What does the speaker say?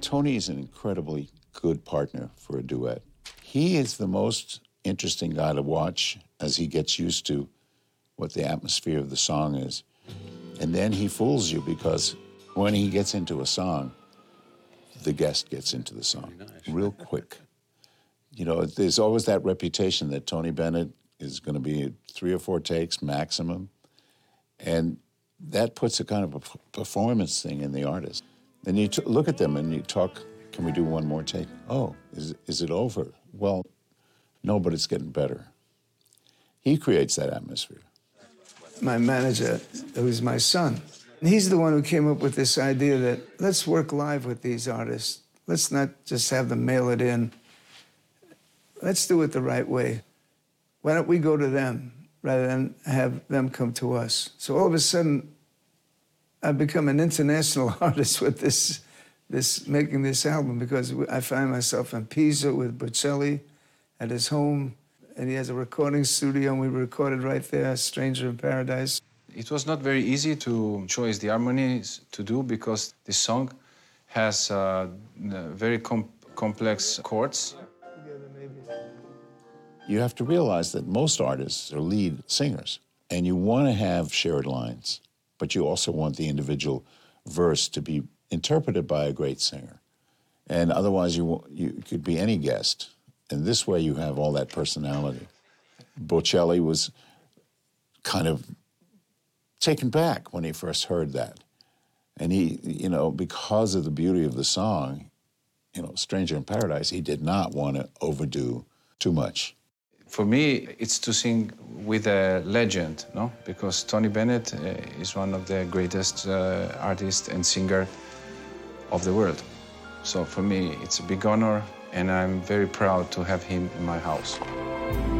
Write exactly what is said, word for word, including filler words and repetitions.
Tony is an incredibly good partner for a duet. He is the most interesting guy to watch as he gets used to what the atmosphere of the song is. And then he fools you because when he gets into a song, the guest gets into the song nice. real quick. You know, there's always that reputation that Tony Bennett is going to be three or four takes maximum. And that puts a kind of a performance thing in the artist. Then you t look at them and you talk, can we do one more take? Oh, is, is it over? Well, no, but it's getting better. He creates that atmosphere. My manager, who's my son, he's the one who came up with this idea that let's work live with these artists. Let's not just have them mail it in. Let's do it the right way. Why don't we go to them rather than have them come to us? So all of a sudden, I've become an international artist with this, this making this album because I find myself in Pisa with Bocelli at his home, and he has a recording studio, and we recorded right there, Stranger in Paradise. It was not very easy to choose the harmonies to do because this song has uh, very com complex chords. You have to realize that most artists are lead singers, and you want to have shared lines, but you also want the individual verse to be interpreted by a great singer. And otherwise, you, you could be any guest. And this way, you have all that personality. Bocelli was kind of taken back when he first heard that. And he, you know, because of the beauty of the song, you know, Stranger in Paradise, he did not want to overdo too much. For me, it's to sing with a legend, no? Because Tony Bennett uh, is one of the greatest uh, artists and singer of the world. So for me, it's a big honor, and I'm very proud to have him in my house.